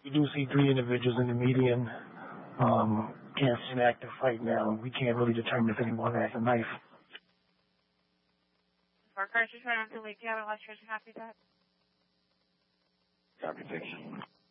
We do see three individuals in the median. Can't see an active fight now. We can't really determine if anyone has a knife. Our cars just ran onto Lake Gavin, West Church, copy that. Copy, thank you.